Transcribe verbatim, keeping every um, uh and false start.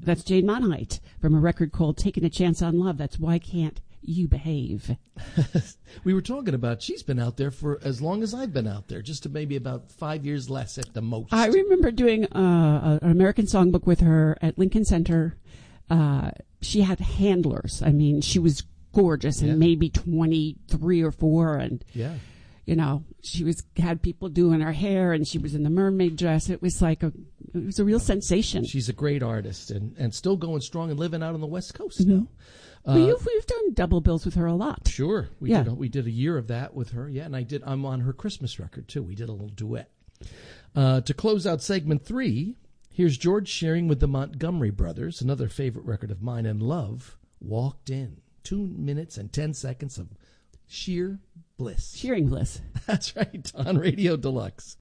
That's Jane Monheit from a record called Taking a Chance on Love. That's Why Can't You Behave. We were talking about she's been out there for as long as I've been out there, just to maybe about five years less at the most. I remember doing uh, an American Songbook with her at Lincoln Center. Uh, she had handlers. I mean, she was gorgeous and Yeah. maybe twenty-three or four. And, Yeah. you know, she was had people doing her hair and she was in the mermaid dress. It was like a, it was a real sensation. She's a great artist and, and still going strong and living out on the West Coast Mm-hmm. now. Uh, But you've, we've done double bills with her a lot. Sure. We Yeah. did a, we did a year of that with her. Yeah, and I did I'm on her Christmas record too. We did a little duet. Uh, to close out segment three, here's George Shearing with the Montgomery Brothers, another favorite record of mine and love, Walked In. Two minutes and ten seconds of sheer bliss. Shearing bliss. That's right, on Radio Deluxe.